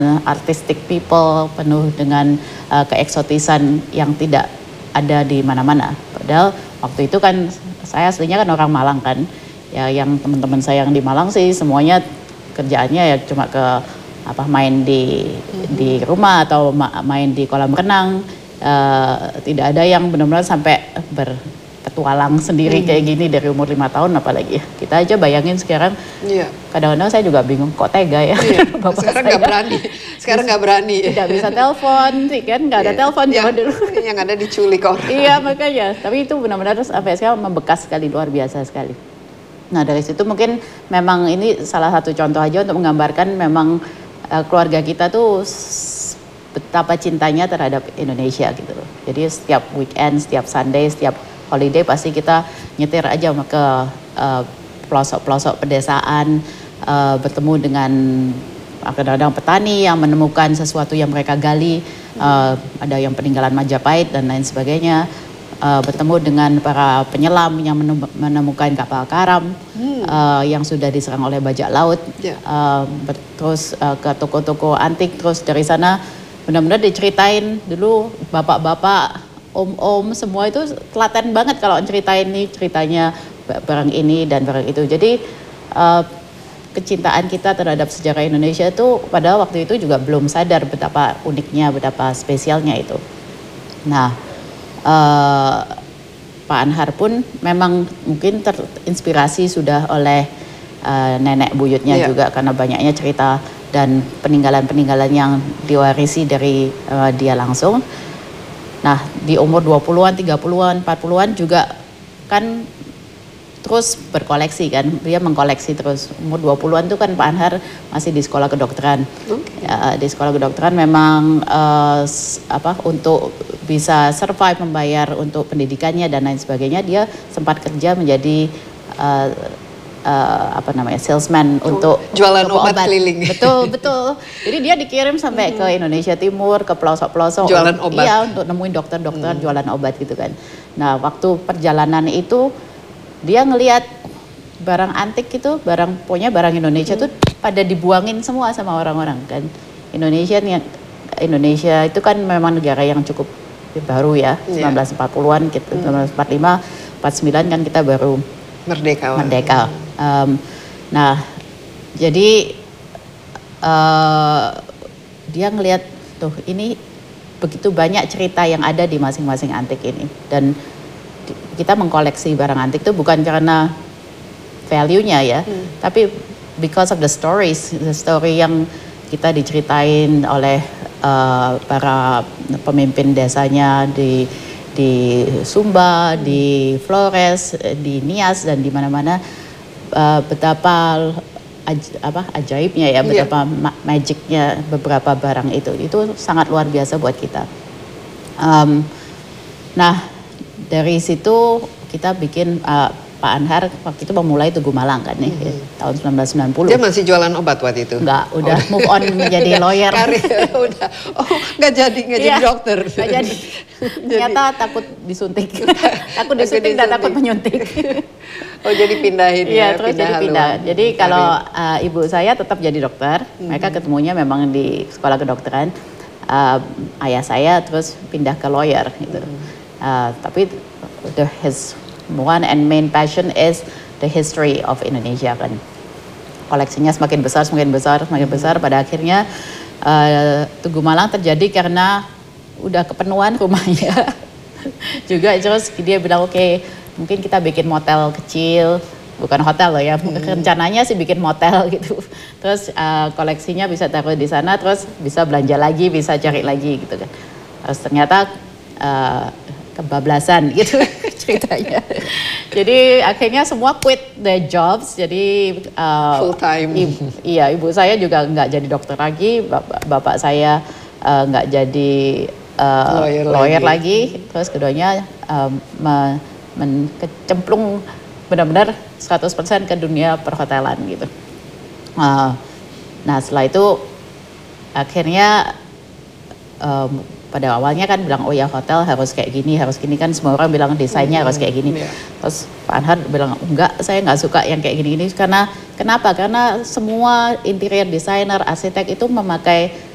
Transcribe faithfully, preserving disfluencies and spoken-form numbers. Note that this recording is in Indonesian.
artistic people, penuh dengan uh, keeksotisan yang tidak ada di mana-mana. Padahal waktu itu kan saya aslinya kan orang Malang kan, ya yang teman-teman saya yang di Malang sih semuanya kerjaannya ya cuma ke apa main di mm-hmm. di rumah atau ma main di kolam renang. Uh, tidak ada yang benar-benar sampai berpetualang sendiri hmm. kayak gini dari umur lima tahun apalagi. Kita aja bayangin sekarang, iya. kadang-kadang saya juga bingung kok tega ya. Iya. Sekarang nggak berani, sekarang nggak berani. Tidak bisa telepon sih kan, nggak ada iya. telepon yang, cuma dulu. Yang ada diculik orang. Iya makanya, tapi itu benar-benar sampai sekarang membekas sekali, luar biasa sekali. Nah dari situ mungkin memang ini salah satu contoh aja untuk menggambarkan memang uh, keluarga kita tuh betapa cintanya terhadap Indonesia gitu loh. Jadi setiap weekend, setiap Sunday, setiap holiday pasti kita nyetir aja ke uh, pelosok-pelosok pedesaan, uh, bertemu dengan kadang-kadang petani yang menemukan sesuatu yang mereka gali, uh, ada yang peninggalan Majapahit dan lain sebagainya, uh, bertemu dengan para penyelam yang menemukan kapal karam hmm. uh, yang sudah diserang oleh bajak laut, yeah. uh, terus uh, ke toko-toko antik, terus dari sana benar-benar diceritain dulu bapak-bapak, om-om semua itu telaten banget kalau ceritain nih ceritanya barang ini dan barang itu. Jadi uh, kecintaan kita terhadap sejarah Indonesia itu pada waktu itu juga belum sadar betapa uniknya, betapa spesialnya itu. Nah, uh, Pak Anhar pun memang mungkin terinspirasi sudah oleh uh, nenek buyutnya yeah. juga karena banyaknya cerita dan peninggalan-peninggalan yang diwarisi dari uh, dia langsung. Nah, di umur dua puluhan, tiga puluhan, empat puluhan juga kan terus berkoleksi kan. Dia mengkoleksi terus. Umur dua puluhan itu kan Pak Anhar masih di sekolah kedokteran. Okay. Ya, di sekolah kedokteran memang uh, apa untuk bisa survive membayar untuk pendidikannya dan lain sebagainya, dia sempat kerja menjadi uh, Uh, apa namanya salesman oh, untuk jualan obat, obat keliling. Betul betul. Jadi dia dikirim sampai mm-hmm. ke Indonesia Timur, ke pelosok-pelosok. Jualan obat. Iya untuk nemuin dokter-dokter mm. jualan obat gitu kan. Nah waktu perjalanan itu dia ngelihat barang antik itu, barang punya barang Indonesia mm. tuh pada dibuangin semua sama orang-orang kan. Indonesia nih, Indonesia itu kan memang negara yang cukup baru ya, yeah. sembilan belas empat puluhan gitu, mm. sembilan belas empat puluh lima, empat puluh sembilan kan kita baru merdeka. Merdeka. Um, nah, jadi uh, dia ngelihat tuh ini begitu banyak cerita yang ada di masing-masing antik ini dan di, kita mengkoleksi barang antik itu bukan karena value-nya ya, hmm. tapi because of the stories, the story yang kita diceritain oleh uh, para pemimpin desanya di di Sumba, di Flores, di Nias dan di mana-mana uh, betapa aj apa ajaibnya ya, betapa yeah. ma magicnya beberapa barang itu itu sangat luar biasa buat kita. Um, nah dari situ kita bikin uh, Pak Anhar waktu itu memulai Tugu Malang kan nih mm-hmm. tahun sembilan belas sembilan puluh. Dia masih jualan obat waktu itu? Enggak, udah oh. move on menjadi lawyer. Karir udah, oh nggak jadi nggak jadi yeah, dokter. Nggak jadi. Ternyata takut disuntik, takut disuntik dan takut menyuntik. Oh jadi pindahin ya? Iya terus jadi pindah. Jadi kalau uh, ibu saya tetap jadi dokter, mm-hmm. mereka ketemunya memang di sekolah kedokteran. Uh, ayah saya terus pindah ke lawyer gitu. Mm-hmm. uh, tapi the his one and main passion is the history of Indonesia kan. Koleksinya semakin besar, semakin besar, semakin besar. Pada akhirnya uh, Tugu Malang terjadi karena udah kepenuhan rumahnya. Juga terus dia bilang oke, okay, mungkin kita bikin motel kecil, bukan hotel loh ya. Hmm. Rencananya sih bikin motel gitu. Terus uh, koleksinya bisa taruh di sana, terus bisa belanja lagi, bisa cari lagi gitu kan. Terus ternyata uh, kebablasan gitu ceritanya. Jadi akhirnya semua quit their jobs. Jadi uh, full time. Ibu, iya ibu saya juga nggak jadi dokter lagi, bapak, bapak saya uh, nggak jadi uh, lawyer, lawyer lagi. lagi. Terus keduanya um, me, mencemplung benar-benar seratus persen ke dunia perhotelan gitu. Uh, nah setelah itu akhirnya um, pada awalnya kan bilang oh ya hotel harus kayak gini, harus gini kan semua orang bilang desainnya hmm, harus kayak gini. Yeah. Terus Pak Anhar bilang enggak, saya nggak suka yang kayak gini-gini karena kenapa? Karena semua interior designer, arsitek itu memakai